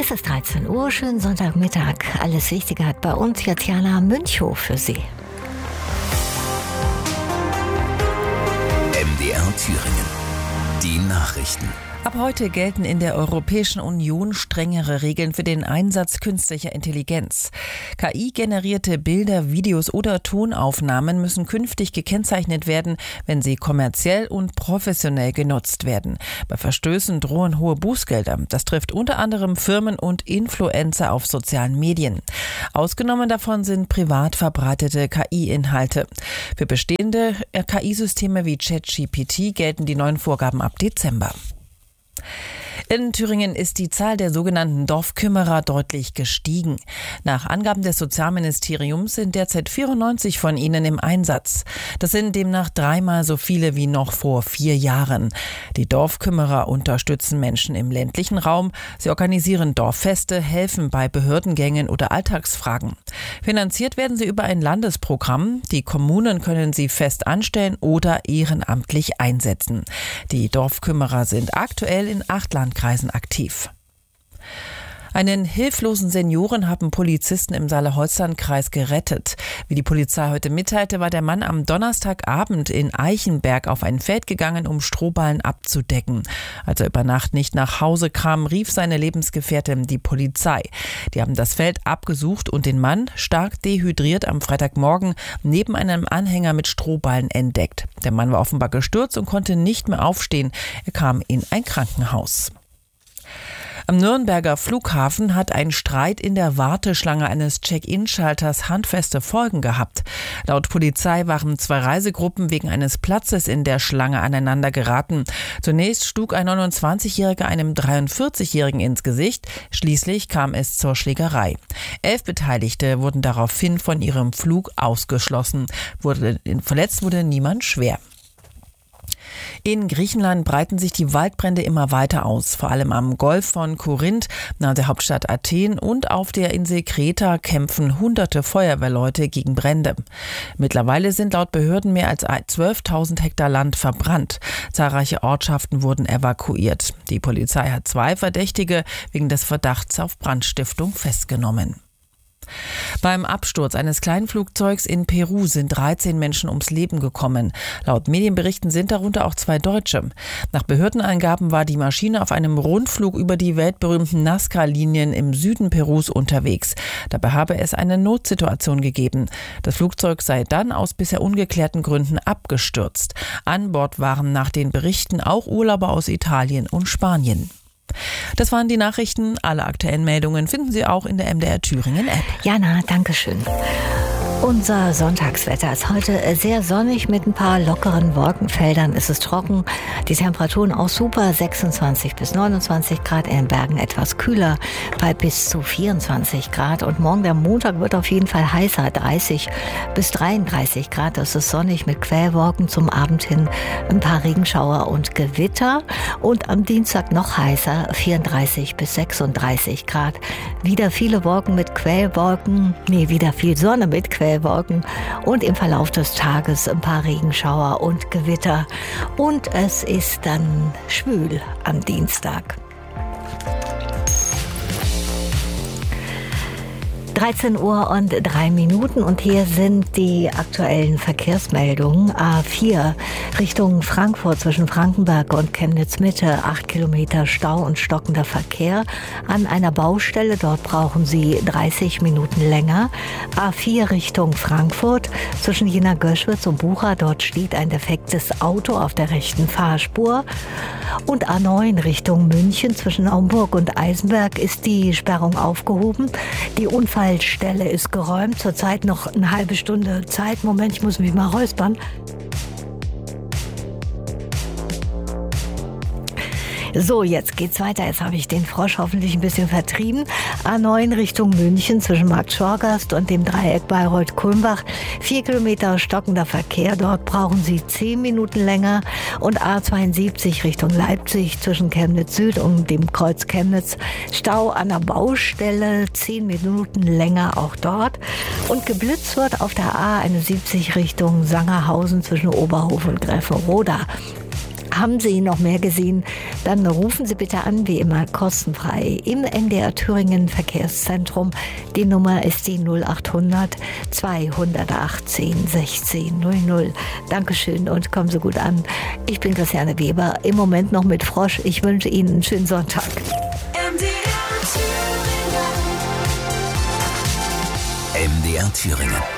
Es ist 13 Uhr, schönen Sonntagmittag. Alles Wichtige hat bei uns jetzt Jana Münchow für Sie. MDR Thüringen. Die Nachrichten. Ab heute gelten in der Europäischen Union strengere Regeln für den Einsatz künstlicher Intelligenz. KI-generierte Bilder, Videos oder Tonaufnahmen müssen künftig gekennzeichnet werden, wenn sie kommerziell und professionell genutzt werden. Bei Verstößen drohen hohe Bußgelder. Das trifft unter anderem Firmen und Influencer auf sozialen Medien. Ausgenommen davon sind privat verbreitete KI-Inhalte. Für bestehende KI-Systeme wie ChatGPT gelten die neuen Vorgaben ab Dezember. In Thüringen ist die Zahl der sogenannten Dorfkümmerer deutlich gestiegen. Nach Angaben des Sozialministeriums sind derzeit 94 von ihnen im Einsatz. Das sind demnach 3-mal so viele wie noch vor 4 Jahren. Die Dorfkümmerer unterstützen Menschen im ländlichen Raum. Sie organisieren Dorffeste, helfen bei Behördengängen oder Alltagsfragen. Finanziert werden sie über ein Landesprogramm. Die Kommunen können sie fest anstellen oder ehrenamtlich einsetzen. Die Dorfkümmerer sind aktuell in 8 Landkreisen aktiv. Einen hilflosen Senioren haben Polizisten im Saale-Holzland-Kreis gerettet. Wie die Polizei heute mitteilte, war der Mann am Donnerstagabend in Eichenberg auf ein Feld gegangen, um Strohballen abzudecken. Als er über Nacht nicht nach Hause kam, rief seine Lebensgefährtin die Polizei. Die haben das Feld abgesucht und den Mann, stark dehydriert, am Freitagmorgen neben einem Anhänger mit Strohballen entdeckt. Der Mann war offenbar gestürzt und konnte nicht mehr aufstehen. Er kam in ein Krankenhaus. Am Nürnberger Flughafen hat ein Streit in der Warteschlange eines Check-in-Schalters handfeste Folgen gehabt. Laut Polizei waren 2 Reisegruppen wegen eines Platzes in der Schlange aneinander geraten. Zunächst schlug ein 29-Jähriger einem 43-Jährigen ins Gesicht. Schließlich kam es zur Schlägerei. 11 Beteiligte wurden daraufhin von ihrem Flug ausgeschlossen. Verletzt wurde niemand schwer. In Griechenland breiten sich die Waldbrände immer weiter aus. Vor allem am Golf von Korinth, nahe der Hauptstadt Athen, und auf der Insel Kreta kämpfen hunderte Feuerwehrleute gegen Brände. Mittlerweile sind laut Behörden mehr als 12.000 Hektar Land verbrannt. Zahlreiche Ortschaften wurden evakuiert. Die Polizei hat 2 Verdächtige wegen des Verdachts auf Brandstiftung festgenommen. Beim Absturz eines Kleinflugzeugs in Peru sind 13 Menschen ums Leben gekommen. Laut Medienberichten sind darunter auch 2 Deutsche. Nach Behördenangaben war die Maschine auf einem Rundflug über die weltberühmten Nazca-Linien im Süden Perus unterwegs. Dabei habe es eine Notsituation gegeben. Das Flugzeug sei dann aus bisher ungeklärten Gründen abgestürzt. An Bord waren nach den Berichten auch Urlauber aus Italien und Spanien. Das waren die Nachrichten. Alle aktuellen Meldungen finden Sie auch in der MDR Thüringen App. Jana, danke schön. Unser Sonntagswetter ist heute sehr sonnig mit ein paar lockeren Wolkenfeldern. Es ist trocken. Die Temperaturen auch super. 26 bis 29 Grad. In den Bergen etwas kühler bei bis zu 24 Grad. Und morgen, der Montag, wird auf jeden Fall heißer. 30 bis 33 Grad. Das ist sonnig mit Quellwolken. Zum Abend hin ein paar Regenschauer und Gewitter. Und am Dienstag noch heißer. 34 bis 36 Grad. Wieder viele Wolken mit Quellwolken. Wieder viel Sonne mit Quellwolken. Und im Verlauf des Tages ein paar Regenschauer und Gewitter. Und es ist dann schwül am Dienstag. 13 Uhr und 3 Minuten und hier sind die aktuellen Verkehrsmeldungen. A4 Richtung Frankfurt zwischen Frankenberg und Chemnitz Mitte, 8 Kilometer Stau und stockender Verkehr an einer Baustelle. Dort brauchen Sie 30 Minuten länger. A4 Richtung Frankfurt zwischen Jena Göschwitz und Bucha. Dort steht ein defektes Auto auf der rechten Fahrspur. Und A9 Richtung München zwischen Naumburg und Eisenberg ist die Sperrung aufgehoben. Die Unfallstelle ist geräumt. Zurzeit noch eine halbe Stunde Zeit. Moment, ich muss mich mal räuspern. So, jetzt geht's weiter. Jetzt habe ich den Frosch hoffentlich ein bisschen vertrieben. A9 Richtung München zwischen Markt Schorgast und dem Dreieck Bayreuth-Kulmbach. 4 Kilometer stockender Verkehr. Dort brauchen Sie 10 Minuten länger. Und A72 Richtung Leipzig zwischen Chemnitz Süd und dem Kreuz Chemnitz. Stau an der Baustelle. 10 Minuten länger auch dort. Und geblitzt wird auf der A71 Richtung Sangerhausen zwischen Oberhof und Greffenroda. Haben Sie noch mehr gesehen? Dann rufen Sie bitte an, wie immer kostenfrei im NDR Thüringen Verkehrszentrum. Die Nummer ist die 0800 218 1600. Dankeschön und kommen Sie gut an. Ich bin Christiane Weber, im Moment noch mit Frosch. Ich wünsche Ihnen einen schönen Sonntag. MDR Thüringen.